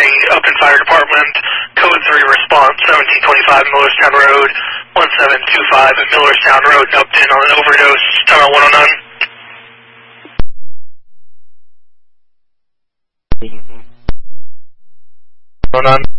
Upton Fire Department, Code 3 response, 1725 Millerstown Road, 1725 at Millerstown Road in Upton on an overdose, timeout 109. 109.